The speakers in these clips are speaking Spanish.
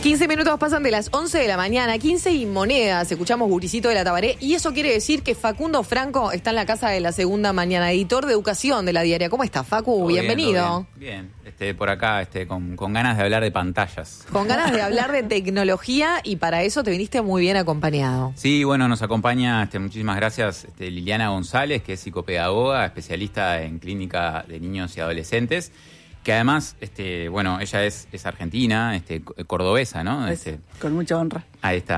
15 minutos pasan de las 11 de la mañana, 15 y monedas. Escuchamos Guricito de la Tabaré. Y eso quiere decir que Facundo Franco está en la casa de La Segunda Mañana, editor de educación de La Diaria. ¿Cómo estás, Facu? Todo Bienvenido. Bien. Por acá, con ganas de hablar de pantallas. Con ganas de hablar de tecnología, y para eso te viniste muy bien acompañado. Sí, bueno, nos acompaña, muchísimas gracias, Liliana González, que es psicopedagoga, especialista en clínica de niños y adolescentes, que además, ella es argentina, cordobesa, ¿no? Con mucha honra. Ahí está.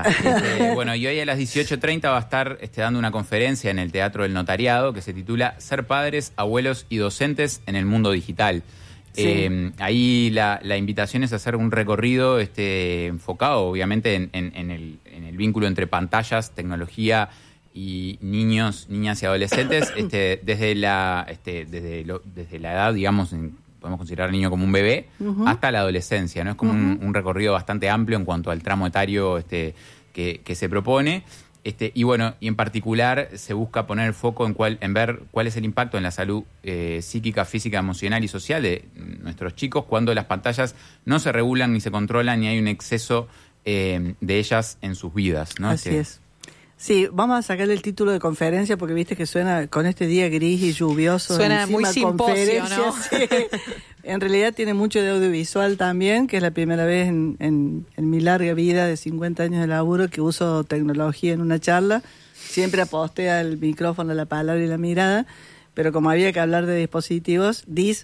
Y hoy a las 18:30 va a estar dando una conferencia en el Teatro del Notariado que se titula Ser padres, abuelos y docentes en el mundo digital. Sí. Ahí la invitación es hacer un recorrido enfocado, obviamente, en el vínculo entre pantallas, tecnología y niños, niñas y adolescentes, desde la edad, digamos, podemos considerar al niño como un bebé, hasta la adolescencia, ¿no? Es como un recorrido bastante amplio en cuanto al tramo etario que se propone. Y en particular se busca poner el foco en ver cuál es el impacto en la salud psíquica, física, emocional y social de nuestros chicos cuando las pantallas no se regulan ni se controlan ni hay un exceso de ellas en sus vidas, ¿no? Así es. Sí, vamos a sacarle el título de conferencia porque viste que suena con este día gris y lluvioso. Suena muy simposio, ¿no? Sí. En realidad tiene mucho de audiovisual también, que es la primera vez en mi larga vida de 50 años de laburo que uso tecnología en una charla. Siempre aposté al micrófono, la palabra y la mirada, pero como había que hablar de dispositivos,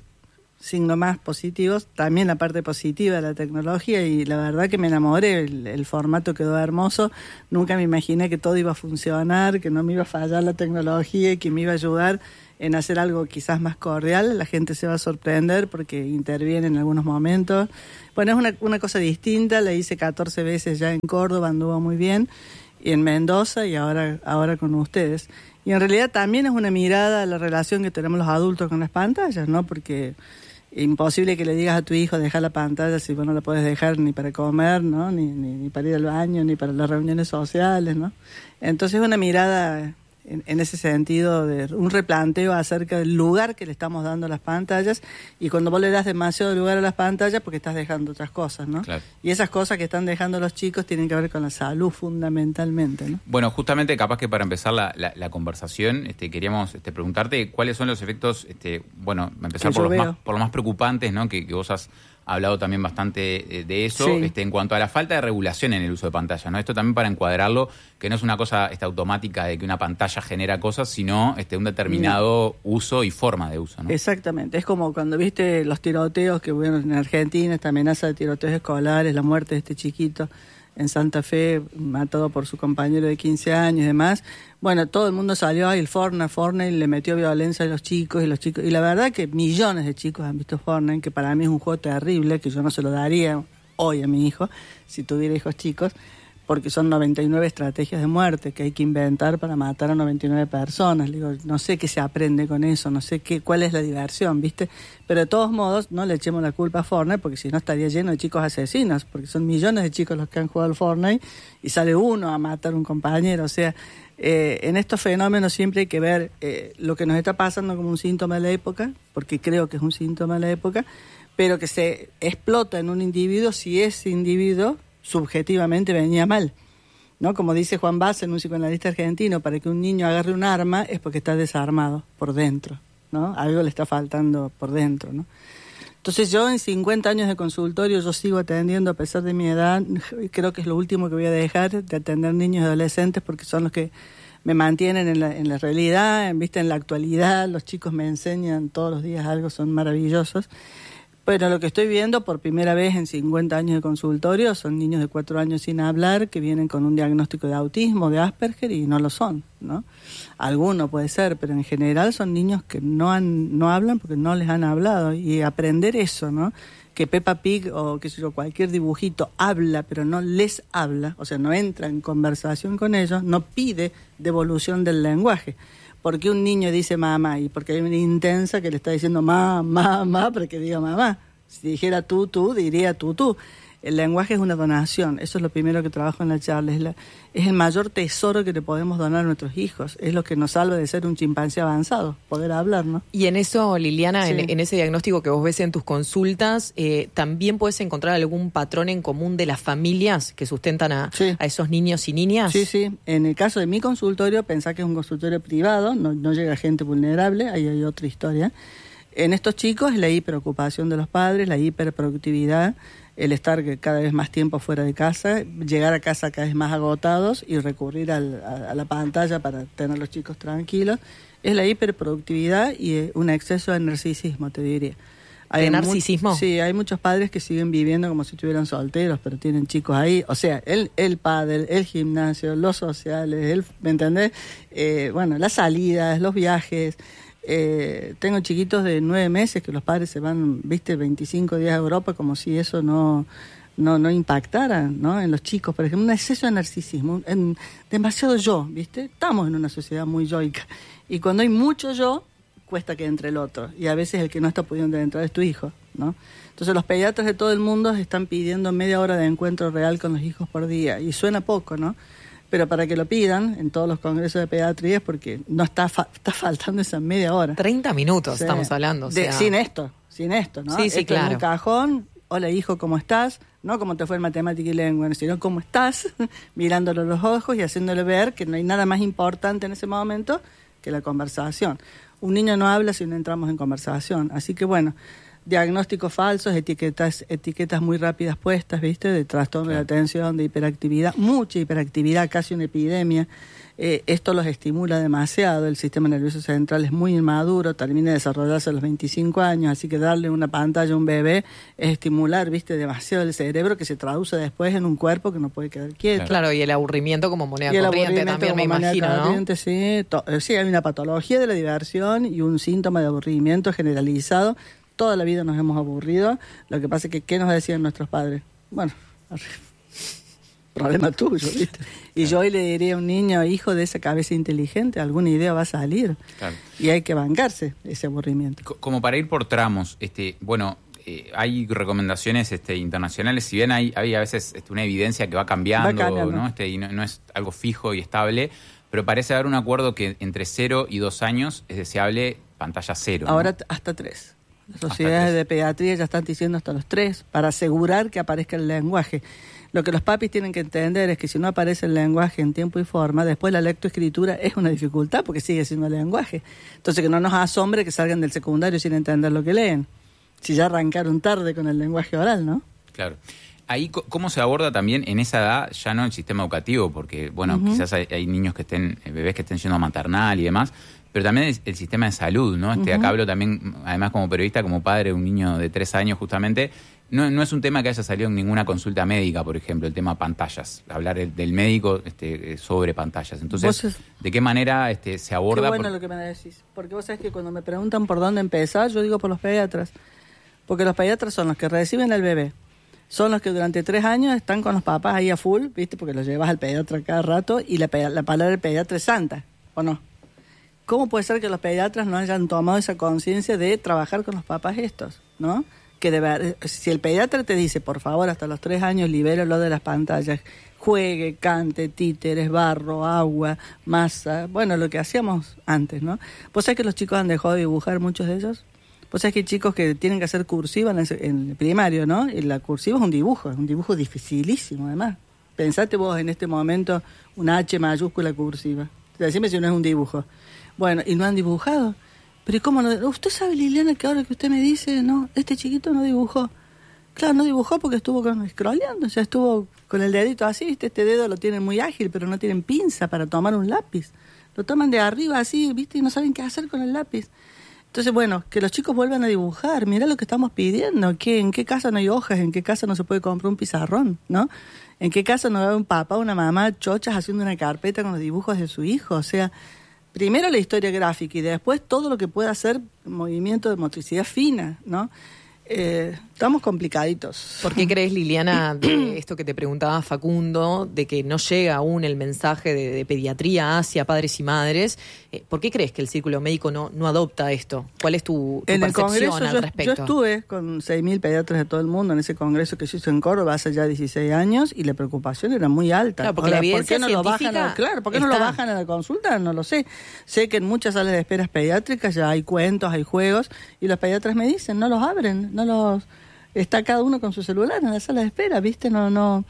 signo más positivos, también la parte positiva de la tecnología, y la verdad que me enamoré, el formato quedó hermoso, nunca me imaginé que todo iba a funcionar, que no me iba a fallar la tecnología y que me iba a ayudar en hacer algo quizás más cordial. La gente se va a sorprender porque interviene en algunos momentos. Bueno, es una cosa distinta, la hice 14 veces ya en Córdoba, anduvo muy bien, y en Mendoza, y ahora con ustedes. Y en realidad también es una mirada a la relación que tenemos los adultos con las pantallas, ¿no? Porque imposible que le digas a tu hijo deja la pantalla si vos no la puedes dejar ni para comer, ¿no? Ni para ir al baño, ni para las reuniones sociales, ¿no? Entonces una mirada en ese sentido, de un replanteo acerca del lugar que le estamos dando a las pantallas, y cuando vos le das demasiado lugar a las pantallas porque estás dejando otras cosas, ¿no? Claro. Y esas cosas que están dejando los chicos tienen que ver con la salud fundamentalmente, ¿no? Bueno, justamente capaz que para empezar la conversación, queríamos preguntarte cuáles son los efectos, empezar por los más preocupantes, ¿no? Que vos has hablado también bastante de eso, sí. En cuanto a la falta de regulación en el uso de pantalla, ¿no? Esto también para encuadrarlo, que no es una cosa automática de que una pantalla genera cosas, sino un determinado uso y forma de uso, ¿no? Exactamente, es como cuando viste los tiroteos que hubo en Argentina, esta amenaza de tiroteos escolares, la muerte de este chiquito en Santa Fe, matado por su compañero de 15 años y demás. Bueno, todo el mundo salió, el Fortnite le metió violencia a los chicos, y la verdad que millones de chicos han visto Fortnite, que para mí es un juego terrible, que yo no se lo daría hoy a mi hijo, si tuviera hijos chicos, porque son 99 estrategias de muerte que hay que inventar para matar a 99 personas. Le digo, no sé qué se aprende con eso, no sé cuál es la diversión, ¿viste? Pero de todos modos, no le echemos la culpa a Fortnite, porque si no estaría lleno de chicos asesinos, porque son millones de chicos los que han jugado al Fortnite y sale uno a matar a un compañero. O sea, en estos fenómenos siempre hay que ver lo que nos está pasando como un síntoma de la época, porque creo que es un síntoma de la época, pero que se explota en un individuo si ese individuo subjetivamente venía mal, ¿no? Como dice Juan Bassen, un psicoanalista argentino, para que un niño agarre un arma es porque está desarmado por dentro, ¿no? Algo le está faltando por dentro, ¿no? Entonces yo en 50 años de consultorio yo sigo atendiendo a pesar de mi edad, creo que es lo último que voy a dejar de atender niños y adolescentes porque son los que me mantienen en la realidad, en la actualidad. Los chicos me enseñan todos los días algo, son maravillosos. Bueno, lo que estoy viendo por primera vez en 50 años de consultorio son niños de 4 años sin hablar que vienen con un diagnóstico de autismo, de Asperger, y no lo son, ¿no? Alguno puede ser, pero en general son niños que no hablan porque no les han hablado. Y aprender eso, ¿no? Que Peppa Pig o cualquier dibujito habla, pero no les habla, o sea, no entra en conversación con ellos, no pide devolución del lenguaje. Porque un niño dice mamá, y porque hay una intensa que le está diciendo mamá para que diga mamá. Si dijera tú, diría tú. El lenguaje es una donación, eso es lo primero que trabajo en la charla, es el mayor tesoro que le podemos donar a nuestros hijos, es lo que nos salva de ser un chimpancé avanzado, poder hablar, ¿no? Y en eso, Liliana, Sí. en ese diagnóstico que vos ves en tus consultas, ¿también puedes encontrar algún patrón en común de las familias que sustentan Sí. a esos niños y niñas? Sí, sí. En el caso de mi consultorio, pensá que es un consultorio privado, no llega gente vulnerable, ahí hay otra historia. En estos chicos, la hiperocupación de los padres, la hiperproductividad, el estar cada vez más tiempo fuera de casa, llegar a casa cada vez más agotados y recurrir a la pantalla para tener a los chicos tranquilos, es la hiperproductividad y un exceso de narcisismo, te diría. ¿De narcisismo? Sí, hay muchos padres que siguen viviendo como si estuvieran solteros, pero tienen chicos ahí. O sea, el padre, el gimnasio, los sociales, ¿me entendés? Bueno, las salidas, los viajes. Tengo chiquitos de 9 meses que los padres se van, 25 días a Europa como si eso no impactara, ¿no? En los chicos, por ejemplo, un exceso de narcisismo, demasiado yo, ¿viste? Estamos en una sociedad muy yoica. Y cuando hay mucho yo, cuesta que entre el otro. Y a veces el que no está pudiendo entrar es tu hijo, ¿no? Entonces los pediatras de todo el mundo están pidiendo media hora de encuentro real con los hijos por día. Y suena poco, ¿no? Pero para que lo pidan en todos los congresos de pediatría es porque no está faltando esa media hora. 30 minutos Sí. estamos hablando. O sea. Sin esto, ¿no? Sí, Esto claro. en un cajón, hola hijo, ¿cómo estás? No como te fue en matemática y lengua, sino cómo estás, mirándolo a los ojos y haciéndole ver que no hay nada más importante en ese momento que la conversación. Un niño no habla si no entramos en conversación. Así que bueno, diagnósticos falsos, etiquetas muy rápidas puestas, ¿viste? De trastorno de la atención, de hiperactividad, mucha hiperactividad, casi una epidemia. Esto los estimula demasiado, el sistema nervioso central es muy inmaduro, termina de desarrollarse a los 25 años, así que darle una pantalla a un bebé es estimular, ¿viste? Demasiado el cerebro, que se traduce después en un cuerpo que no puede quedar quieto. Claro, y el aburrimiento como moneda Y el corriente aburrimiento también, me como moneda imagino, ¿no? corriente, sí. Sí, hay una patología de la diversión y un síntoma de aburrimiento generalizado. Toda la vida nos hemos aburrido. Lo que pasa es que, ¿qué nos decían nuestros padres? Bueno, problema tuyo, ¿viste? Y yo hoy le diría a un niño, hijo de esa cabeza inteligente, alguna idea va a salir. Claro. Y hay que bancarse ese aburrimiento. Como para ir por tramos, hay recomendaciones internacionales, si bien hay a veces una evidencia que va cambiando, ¿no? Y no es algo fijo y estable, pero parece haber un acuerdo que entre 0 y 2 años es deseable pantalla cero. Ahora ¿no? hasta 3. Las sociedades de pediatría ya están diciendo hasta los 3 para asegurar que aparezca el lenguaje. Lo que los papis tienen que entender es que si no aparece el lenguaje en tiempo y forma, después la lectoescritura es una dificultad porque sigue siendo el lenguaje. Entonces que no nos asombre que salgan del secundario sin entender lo que leen. Si ya arrancaron tarde con el lenguaje oral, ¿no? Claro. Ahí, ¿cómo se aborda también en esa edad ya no el sistema educativo? Porque, bueno, quizás hay niños que bebés que estén yendo a maternal y demás, pero también el sistema de salud, ¿no? Acá hablo también, además como periodista, como padre de un niño de 3 años justamente, no es un tema que haya salido en ninguna consulta médica, por ejemplo, el tema pantallas, hablar del médico sobre pantallas. Entonces, ¿de qué manera se aborda? Qué bueno lo que me decís, porque vos sabés que cuando me preguntan por dónde empezar, yo digo por los pediatras, porque los pediatras son los que reciben al bebé, son los que durante 3 años están con los papás ahí a full, ¿viste? Porque los llevas al pediatra cada rato y la palabra del pediatra es santa, ¿o no? ¿Cómo puede ser que los pediatras no hayan tomado esa conciencia de trabajar con los papás estos, ¿no? Que si el pediatra te dice, por favor, hasta los 3 años libéralo de las pantallas, juegue, cante, títeres, barro, agua, masa, bueno, lo que hacíamos antes, ¿no? ¿Vos sabés que los chicos han dejado de dibujar, muchos de ellos? ¿Vos sabés que hay chicos que tienen que hacer cursiva en el primario, ¿no? Y la cursiva es un dibujo dificilísimo, además. Pensate vos en este momento una H mayúscula cursiva. Decime si no es un dibujo. Bueno, y no han dibujado. Pero ¿y cómo no? Usted sabe, Liliana, que ahora que usted me dice, no, este chiquito no dibujó. Claro, no dibujó porque estuvo scrolleando, o sea, estuvo con el dedito así, ¿viste? Este dedo lo tienen muy ágil, pero no tienen pinza para tomar un lápiz. Lo toman de arriba así, ¿viste? Y no saben qué hacer con el lápiz. Entonces, bueno, que los chicos vuelvan a dibujar. Mirá lo que estamos pidiendo. ¿En qué casa no hay hojas? ¿En qué casa no se puede comprar un pizarrón? ¿No? ¿En qué casa no hay un papá o una mamá chochas haciendo una carpeta con los dibujos de su hijo? O sea, primero la historia gráfica y después todo lo que pueda hacer movimiento de motricidad fina, ¿no? Estamos complicaditos. ¿Por qué crees, Liliana, de esto que te preguntaba Facundo, de que no llega aún el mensaje de pediatría hacia padres y madres? ¿Por qué crees que el círculo médico no adopta esto? ¿Cuál es tu en el percepción congreso al respecto? Yo estuve con 6.000 pediatras de todo el mundo en ese congreso que se hizo en Córdoba hace ya 16 años y la preocupación era muy alta. Claro, porque la evidencia ¿por qué no lo bajan ¿por qué no lo bajan a la consulta? No lo sé. Sé que en muchas salas de esperas pediátricas ya hay cuentos, hay juegos y los pediatras me dicen, no los abren, está cada uno con su celular en la sala de espera, ¿viste? No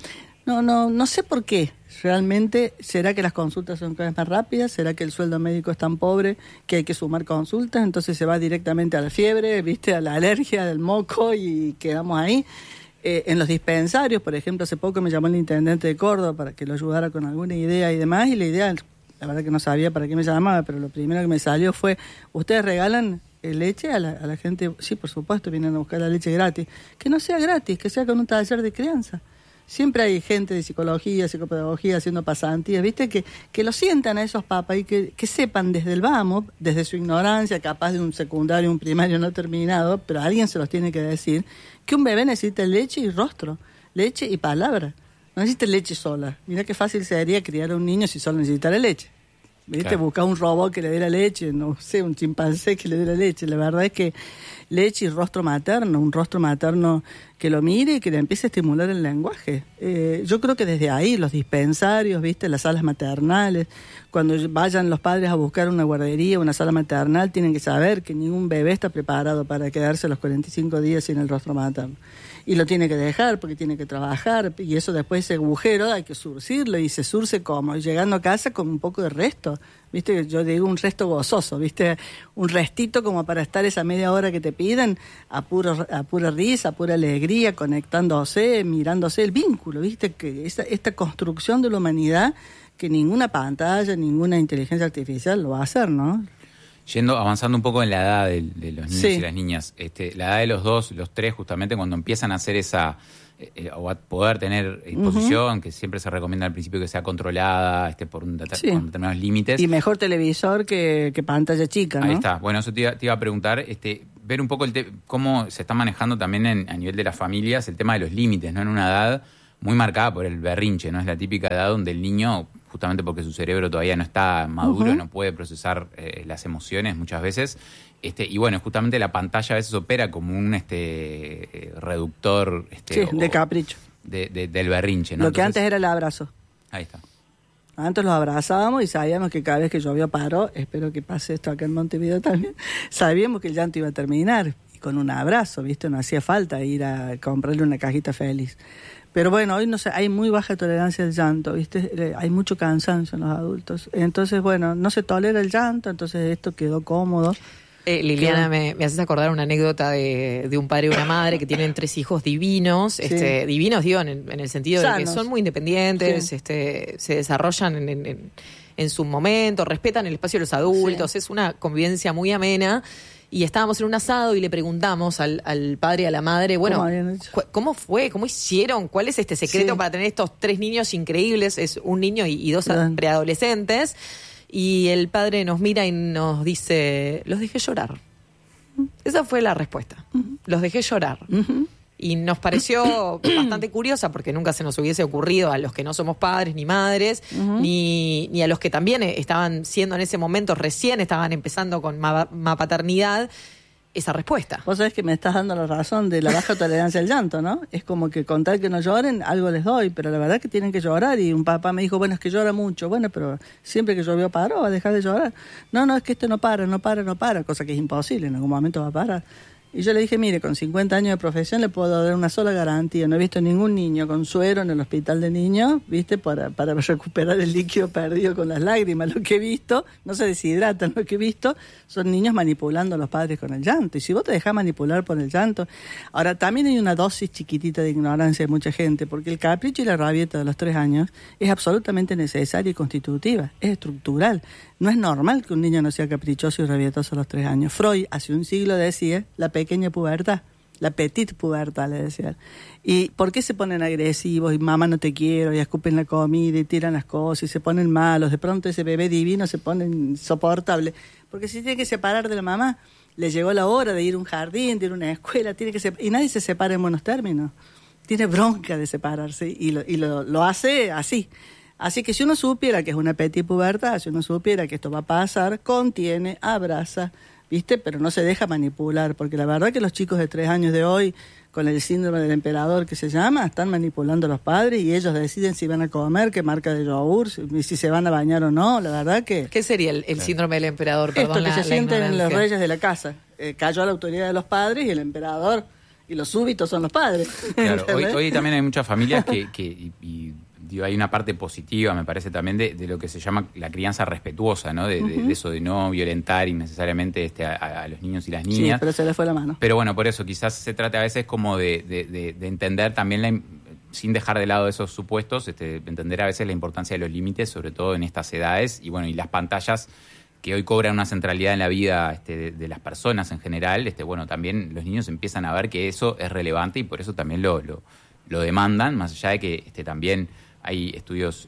sé por qué. Realmente, ¿será que las consultas son cada vez más rápidas? ¿Será que el sueldo médico es tan pobre que hay que sumar consultas? Entonces se va directamente a la fiebre, ¿viste? A la alergia, del moco y quedamos ahí. En los dispensarios, por ejemplo, hace poco me llamó el intendente de Córdoba para que lo ayudara con alguna idea y demás, y la idea, la verdad que no sabía para qué me llamaba, pero lo primero que me salió fue, ¿ustedes regalan leche a la gente? Sí, por supuesto, vienen a buscar la leche gratis. Que no sea gratis, que sea con un taller de crianza. Siempre hay gente de psicología, psicopedagogía haciendo pasantías, ¿viste? Que lo sientan a esos papás y que sepan desde el vamos, desde su ignorancia, capaz de un secundario, un primario no terminado, pero alguien se los tiene que decir, que un bebé necesita leche y rostro, leche y palabra. No necesita leche sola. Mira qué fácil sería criar a un niño si solo necesitara leche. ¿Viste? Claro. Buscar un robot que le dé la leche, no sé, un chimpancé que le dé la leche. La verdad es que leche y rostro materno, un rostro materno que lo mire y que le empiece a estimular el lenguaje. Yo creo que desde ahí, los dispensarios, ¿viste? Las salas maternales, cuando vayan los padres a buscar una guardería, una sala maternal, tienen que saber que ningún bebé está preparado para quedarse los 45 días sin el rostro materno. Y lo tiene que dejar porque tiene que trabajar, y eso después ese agujero hay que surcirlo, y se surce como llegando a casa con un poco de resto, ¿viste? Yo digo un resto gozoso, ¿viste? Un restito como para estar esa media hora que te piden a pura risa, a pura alegría, conectándose, mirándose el vínculo, ¿viste? Que esta construcción de la humanidad que ninguna pantalla, ninguna inteligencia artificial lo va a hacer, ¿no? Avanzando un poco en la edad de los niños y las niñas, la edad de los 2, los 3, justamente cuando empiezan a hacer esa, o a poder tener exposición, que siempre se recomienda al principio que sea controlada por con determinados límites. Y mejor televisor que pantalla chica, ¿no? Ahí está. Bueno, eso te iba a preguntar, ver un poco cómo se está manejando también a nivel de las familias el tema de los límites, ¿no? En una edad muy marcada por el berrinche, ¿no? Es la típica edad donde el niño, justamente porque su cerebro todavía no está maduro, no puede procesar las emociones muchas veces. Y bueno, justamente la pantalla a veces opera como un reductor de capricho. Del berrinche, ¿no? Lo que antes era el abrazo. Ahí está. Antes los abrazábamos y sabíamos que cada vez que llovía paro, espero que pase esto acá en Montevideo también, sabíamos que el llanto iba a terminar. Y con un abrazo, ¿viste? No hacía falta ir a comprarle una cajita feliz. Pero bueno, hoy no sé, hay muy baja tolerancia al llanto, ¿viste? Hay mucho cansancio en los adultos. Entonces, bueno, no se tolera el llanto, entonces esto quedó cómodo. Liliana, me haces acordar una anécdota de un padre y una madre que tienen 3 hijos divinos, divinos digo en el sentido sanos, de que son muy independientes, se desarrollan en su momento, respetan el espacio de los adultos, es una convivencia muy amena. Y estábamos en un asado y le preguntamos al padre y a la madre, bueno, ¿cómo fue? ¿Cómo hicieron? ¿Cuál es este secreto para tener estos 3 niños increíbles? Es un niño y 2 preadolescentes. Y el padre nos mira y nos dice, los dejé llorar. Esa fue la respuesta. Los dejé llorar. Y nos pareció bastante curiosa porque nunca se nos hubiese ocurrido a los que no somos padres ni madres, ni a los que también estaban siendo en ese momento, recién estaban empezando con paternidad, esa respuesta. Vos sabés que me estás dando la razón de la baja tolerancia al llanto, ¿no? Es como que con tal que no lloren, algo les doy, pero la verdad es que tienen que llorar. Y un papá me dijo, bueno, es que llora mucho. Bueno, pero siempre que llovió paró, va a dejar de llorar. No, es que esto no para, cosa que es imposible, en algún momento va a parar. Y yo le dije, mire, con 50 años de profesión le puedo dar una sola garantía. No he visto ningún niño con suero en el hospital de niños, ¿viste? Para recuperar el líquido perdido con las lágrimas. Lo que he visto, no se deshidratan, lo que he visto son niños manipulando a los padres con el llanto. Y si vos te dejás manipular por el llanto... Ahora, también hay una dosis chiquitita de ignorancia de mucha gente, porque el capricho y la rabieta de los 3 años es absolutamente necesaria y constitutiva, es estructural. No es normal que un niño no sea caprichoso y rabietoso a los 3 años. Freud, hace un siglo decía, la pequeña pubertad, la petite pubertad, le decía. ¿Y por qué se ponen agresivos y mamá no te quiero y escupen la comida y tiran las cosas y se ponen malos? De pronto ese bebé divino se pone insoportable. Porque se tiene que separar de la mamá. le llegó la hora de ir a un jardín, de ir a una escuela, y nadie se separa en buenos términos. Tiene bronca de separarse y lo hace así. Así que si uno supiera que es una petit pubertad, si uno supiera que esto va a pasar, contiene, abraza, ¿viste? Pero no se deja manipular, porque la verdad que los chicos de 3 años de hoy, con el síndrome del emperador que se llama, están manipulando a los padres y ellos deciden si van a comer, qué marca de yogur, si se van a bañar o no. La verdad que... ¿Qué sería el síndrome del emperador? Perdón, esto que se sienten los reyes de la casa. Cayó la autoridad de los padres y el emperador y los súbitos son los padres. Claro, hoy también hay muchas familias que digo, hay una parte positiva, me parece, también de lo que se llama la crianza respetuosa, ¿no? De eso de no violentar innecesariamente a los niños y las niñas. Sí, pero se les fue la mano. Pero bueno, por eso quizás se trata a veces como de entender también, sin dejar de lado esos supuestos, entender a veces la importancia de los límites, sobre todo en estas edades, y bueno, y las pantallas que hoy cobran una centralidad en la vida de las personas en general. Bueno, también los niños empiezan a ver que eso es relevante y por eso también lo demandan, más allá de que también hay estudios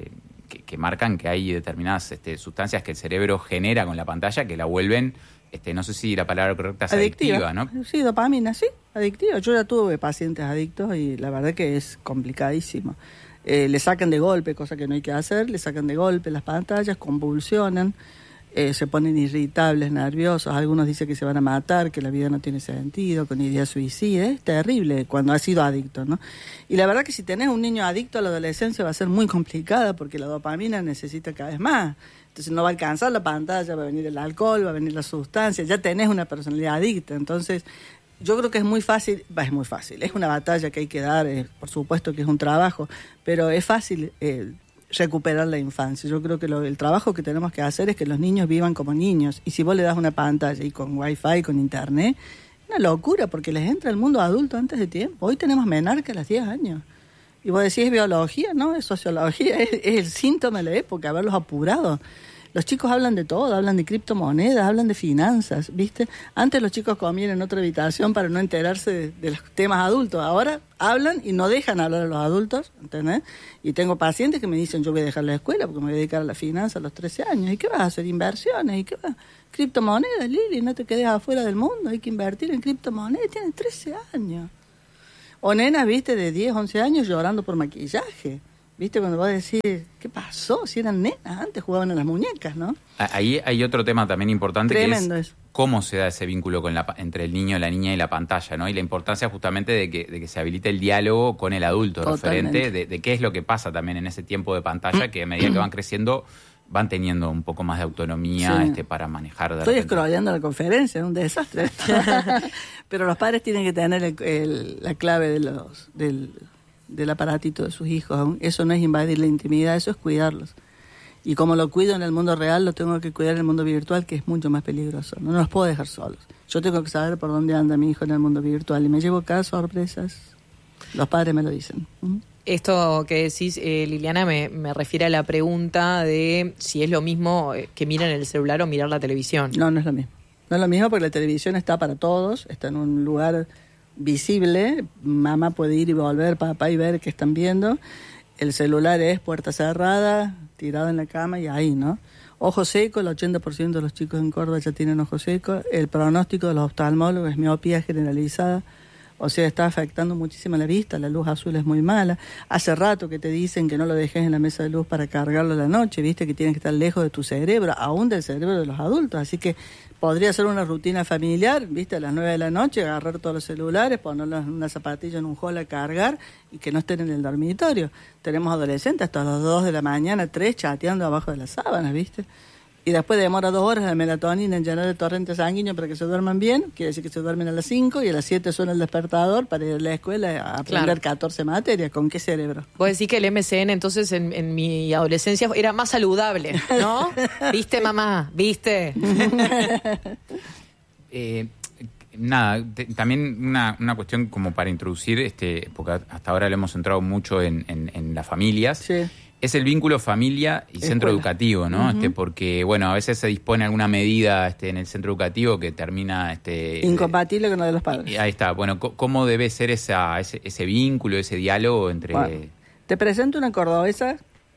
que marcan que hay determinadas sustancias que el cerebro genera con la pantalla que la vuelven, no sé si la palabra correcta es adictiva, ¿no? Sí, dopamina, sí, adictiva. Yo ya tuve pacientes adictos y la verdad que es complicadísimo. Le sacan de golpe, cosa que no hay que hacer, le sacan de golpe las pantallas, convulsionan, se ponen irritables, nerviosos, algunos dicen que se van a matar, que la vida no tiene sentido, con ideas suicidas. Es terrible cuando has sido adicto, ¿no? Y la verdad que si tenés un niño adicto a la adolescencia va a ser muy complicada porque la dopamina necesita cada vez más. Entonces no va a alcanzar la pantalla, va a venir el alcohol, va a venir la sustancia, ya tenés una personalidad adicta. Entonces yo creo que es muy fácil, es una batalla que hay que dar, por supuesto que es un trabajo, pero es fácil recuperar la infancia. Yo creo que el trabajo que tenemos que hacer es que los niños vivan como niños. Y si vos le das una pantalla y con wifi, con internet, una locura, porque les entra el mundo adulto antes de tiempo. Hoy tenemos menarca a los 10 años. Y vos decís, ¿es biología? No, es sociología, es el síntoma de la época, haberlos apurado. Los chicos hablan de todo, hablan de criptomonedas, hablan de finanzas, ¿viste? Antes los chicos comían en otra habitación para no enterarse de los temas adultos. Ahora hablan y no dejan hablar a los adultos, ¿entendés? Y tengo pacientes que me dicen, yo voy a dejar la escuela porque me voy a dedicar a la finanza a los 13 años. ¿Y qué vas a hacer? ¿Inversiones? ¿Y qué vas? Criptomonedas, Lili, no te quedes afuera del mundo, hay que invertir en criptomonedas. Tienes 13 años. O nenas, ¿viste? De 10, 11 años llorando por maquillaje. ¿Viste? Cuando vas a decir, ¿qué pasó? Si eran nenas, antes jugaban a las muñecas, ¿no? Ahí hay otro tema también importante. Tremendo, que es cómo se da ese vínculo entre el niño, la niña y la pantalla, ¿no? Y la importancia justamente de que se habilite el diálogo con el adulto. Totalmente. Referente de qué es lo que pasa también en ese tiempo de pantalla, que a medida que van creciendo van teniendo un poco más de autonomía para manejar. Estoy scrolleando la conferencia, es un desastre. Pero los padres tienen que tener la clave del aparatito de sus hijos. Eso no es invadir la intimidad, eso es cuidarlos. Y como lo cuido en el mundo real, lo tengo que cuidar en el mundo virtual, que es mucho más peligroso. No los puedo dejar solos. Yo tengo que saber por dónde anda mi hijo en el mundo virtual y me llevo cada sorpresas. Los padres me lo dicen. Esto que decís, Liliana, me refiere a la pregunta de si es lo mismo que mirar el celular o mirar la televisión. No, no es lo mismo. No es lo mismo porque la televisión está para todos, está en un lugar visible, mamá puede ir y volver, papá y ver qué están viendo. El celular es puerta cerrada, tirado en la cama y ahí, ¿no? Ojo seco, el 80% de los chicos en Córdoba ya tienen ojo seco. El pronóstico de los oftalmólogos es miopía generalizada, o sea, está afectando muchísimo la vista, la luz azul es muy mala. Hace rato que te dicen que no lo dejes en la mesa de luz para cargarlo a la noche, viste que tienes que estar lejos de tu cerebro, aún del cerebro de los adultos, así que podría ser una rutina familiar, viste, a las 9 de la noche, agarrar todos los celulares, ponerlos en una zapatilla en un hall a cargar y que no estén en el dormitorio. Tenemos adolescentes hasta las 2 de la mañana, 3, chateando abajo de las sábanas, viste. Y después demora 2 horas la melatonina en llenar el torrente sanguíneo para que se duerman bien, quiere decir que se duermen a las 5 y a las 7 suena el despertador para ir a la escuela a aprender 14 materias. ¿Con qué cerebro? Vos decís que el MCN entonces en mi adolescencia era más saludable, ¿no? ¿Viste, mamá? ¿Viste? Nada, también una cuestión como para introducir, porque hasta ahora lo hemos entrado mucho en las familias. Sí. Es el vínculo familia y centro educativo, ¿no? Uh-huh. Porque, bueno, a veces se dispone alguna medida en el centro educativo que termina... incompatible con lo de los padres. Ahí está. Bueno, ¿cómo debe ser ese vínculo, ese diálogo entre...? Bueno, te presento una cordobesa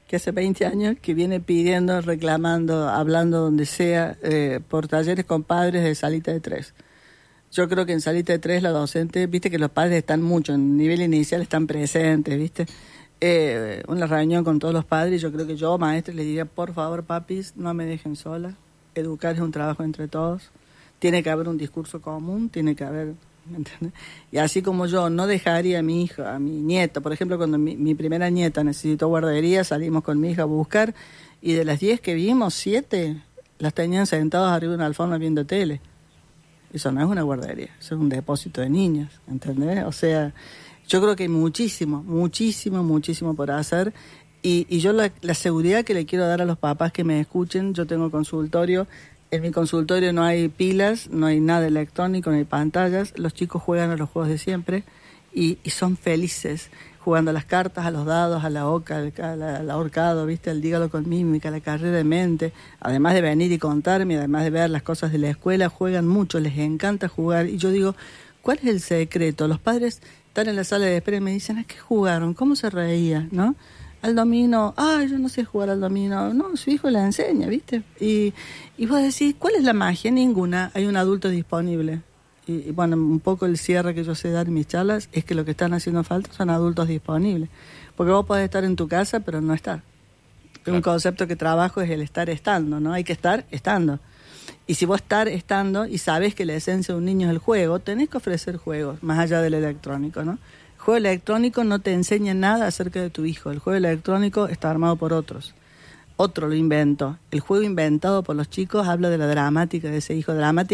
que hace 20 años que viene pidiendo, reclamando, hablando donde sea, por talleres con padres de salita de 3. Yo creo que en salita de 3 la docente, viste que los padres están mucho, en nivel inicial están presentes, viste. Una reunión con todos los padres, yo creo que yo, maestra, les diría, por favor, papis, no me dejen sola, educar es un trabajo entre todos, tiene que haber un discurso común, tiene que haber, ¿me entiendes? Y así como yo no dejaría a mi hija, a mi nieta, por ejemplo, cuando mi primera nieta necesitó guardería, salimos con mi hija a buscar, y de las 10 que vimos, 7 las tenían sentadas arriba de una alfombra viendo tele. Eso no es una guardería, eso es un depósito de niños, ¿entendés? O sea, yo creo que hay muchísimo por hacer, y yo la seguridad que le quiero dar a los papás que me escuchen. Yo tengo consultorio, en mi consultorio no hay pilas, no hay nada electrónico, no hay pantallas, los chicos juegan a los juegos de siempre y son felices jugando a las cartas, a los dados, a la oca, al ahorcado, ¿viste? Al dígalo con mímica, a la carrera de mente. Además de venir y contarme, además de ver las cosas de la escuela, juegan mucho, les encanta jugar. Y yo digo, ¿cuál es el secreto? Los padres están en la sala de espera y me dicen, ¿a qué jugaron? ¿Cómo se reía? ¿No? Al dominó, yo no sé jugar al dominó. No, su hijo le enseña, ¿viste? Y vos decís, ¿cuál es la magia? Ninguna. Hay un adulto disponible. Y bueno, un poco el cierre que yo sé dar en mis charlas es que lo que están haciendo falta son adultos disponibles. Porque vos podés estar en tu casa, pero no estar. Claro. Un concepto que trabajo es el estar estando, ¿no? Hay que estar estando. Y si vos estar estando y sabés que la esencia de un niño es el juego, tenés que ofrecer juegos, más allá del electrónico, ¿no? El juego electrónico no te enseña nada acerca de tu hijo. El juego electrónico está armado por otros. Otro lo inventó. El juego inventado por los chicos habla de la dramática de ese hijo, dramática